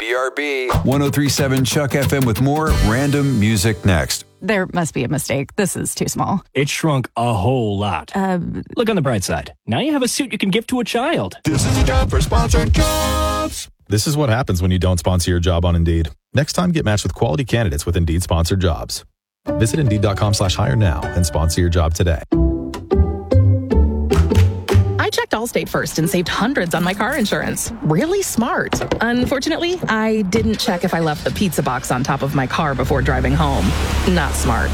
BRB. 103.7 Chuck FM with more random music next. There must be a mistake. This is too small. It shrunk a whole lot. Look on the bright side. Now you have a suit you can give to a child. This is a job for sponsored jobs. This is what happens when you don't sponsor your job on Indeed. Next time, get matched with quality candidates with Indeed sponsored jobs. Visit Indeed.com/hire now and sponsor your job today. I checked Allstate first and saved hundreds on my car insurance. Really smart. Unfortunately, I didn't check if I left the pizza box on top of my car before driving home. Not smart.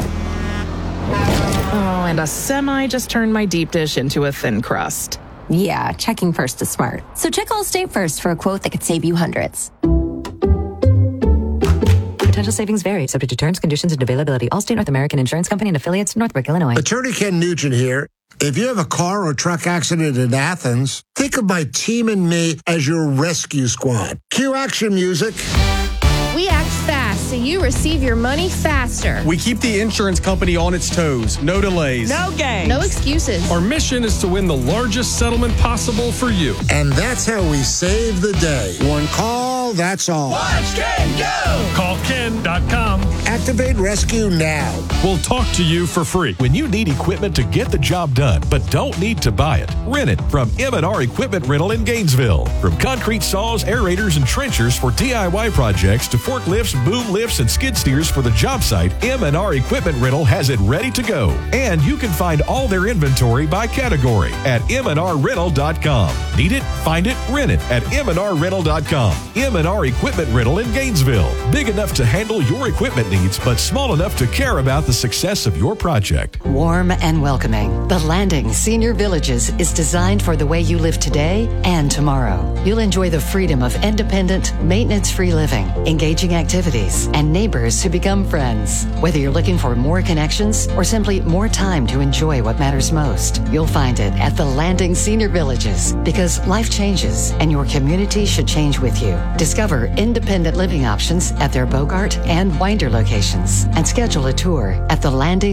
Oh, and a semi just turned my deep dish into a thin crust. Yeah, checking first is smart. So check Allstate first for a quote that could save you hundreds. Potential savings vary, subject to terms, conditions, and availability. Allstate North American Insurance Company and affiliates, Northbrook, Illinois. Attorney Ken Nugent here. If you have a car or truck accident in Athens, think of my team and me as your rescue squad. Cue action music. We act fast so you receive your money faster. We keep the insurance company on its toes. No delays. No games. No excuses. Our mission is to win the largest settlement possible for you. And that's how we save the day. One call, that's all. Watch Ken go! Call Ken.com. Activate rescue now. We'll talk to you for free. When you need equipment to get the job done, but don't need to buy it, rent it from M&R Equipment Rental in Gainesville. From concrete saws, aerators, and trenchers for DIY projects to forklifts, boom lifts, and skid steers for the job site, M&R Equipment Rental has it ready to go. And you can find all their inventory by category at mnrrental.com. Need it? Find it? Rent it at mnrrental.com. M&R Equipment Rental in Gainesville. Big enough to handle your equipment needs, but small enough to care about the success of your project. Warm and welcoming, The Landing Senior Villages is designed for the way you live today and tomorrow. You'll enjoy the freedom of independent, maintenance-free living, engaging activities, and neighbors who become friends. Whether you're looking for more connections or simply more time to enjoy what matters most, you'll find it at The Landing Senior Villages, because life changes and your community should change with you. Discover independent living options at their Bogart and Winder locations and schedule a tour at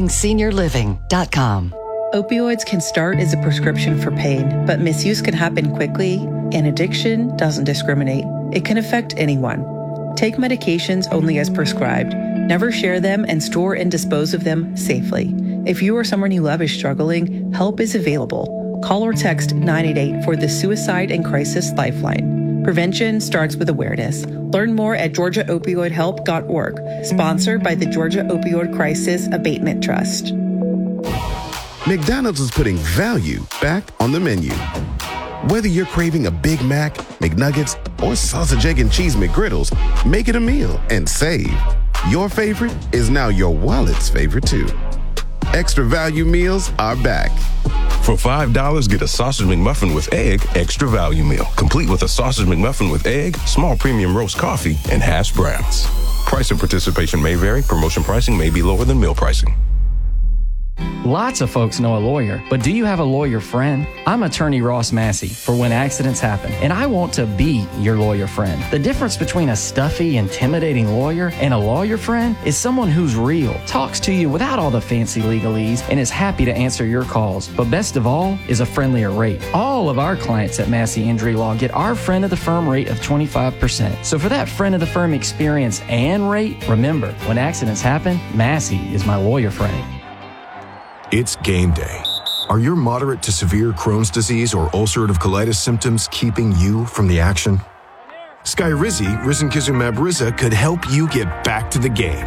thelandingseniorliving.com. Opioids can start as a prescription for pain, but misuse can happen quickly, and addiction doesn't discriminate. It can affect anyone. Take medications only as prescribed. Never share them and store and dispose of them safely. If you or someone you love is struggling, help is available. Call or text 988 for the Suicide and Crisis Lifeline. Prevention starts with awareness. Learn more at georgiaopioidhelp.org. Sponsored by the Georgia Opioid Crisis Abatement Trust. McDonald's is putting value back on the menu. Whether you're craving a Big Mac, McNuggets, or sausage, egg, and cheese McGriddles, make it a meal and save. Your favorite is now your wallet's favorite too. Extra value meals are back. For $5, get a sausage McMuffin with egg, extra value meal, complete with a sausage McMuffin with egg, small premium roast coffee, and hash browns. Price and participation may vary. Promotion pricing may be lower than meal pricing. Lots of folks know a lawyer, but do you have a lawyer friend? I'm attorney Ross Massey for When Accidents Happen, and I want to be your lawyer friend. The difference between a stuffy, intimidating lawyer and a lawyer friend is someone who's real, talks to you without all the fancy legalese, and is happy to answer your calls. But best of all is a friendlier rate. All of our clients at Massey Injury Law get our friend of the firm rate of 25%. So for that friend of the firm experience and rate, remember, when accidents happen, Massey is my lawyer friend. It's game day. Are your moderate to severe Crohn's disease or ulcerative colitis symptoms keeping you from the action? Skyrizi, risankizumab Riza, could help you get back to the game.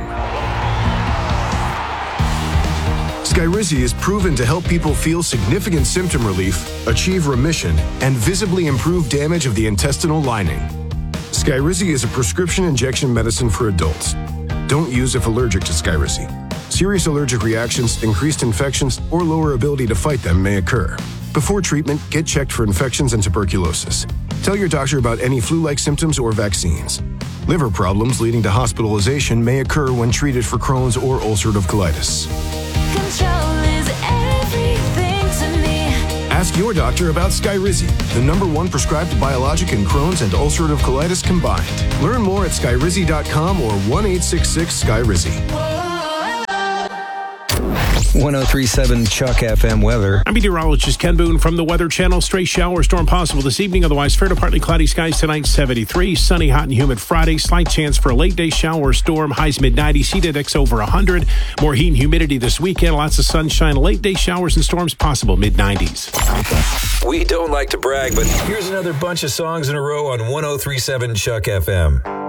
Skyrizi is proven to help people feel significant symptom relief, achieve remission, and visibly improve damage of the intestinal lining. Skyrizi is a prescription injection medicine for adults. Don't use if allergic to Skyrizi. Serious allergic reactions, increased infections, or lower ability to fight them may occur. Before treatment, get checked for infections and tuberculosis. Tell your doctor about any flu-like symptoms or vaccines. Liver problems leading to hospitalization may occur when treated for Crohn's or ulcerative colitis. Control is everything to me. Ask your doctor about Skyrizi, the #1 prescribed biologic in Crohn's and ulcerative colitis combined. Learn more at skyrizi.com or 1-866-SKYRIZI. 1037 Chuck FM weather. I'm meteorologist Ken Boone from the Weather Channel. Stray shower storm possible this evening. Otherwise, fair to partly cloudy skies tonight, 73. Sunny, hot, and humid Friday. Slight chance for a late day shower or storm. Highs mid-90s. Heat index over 100. More heat and humidity this weekend. Lots of sunshine. Late day showers and storms possible mid-90s. We don't like to brag, but here's another bunch of songs in a row on 1037 Chuck FM.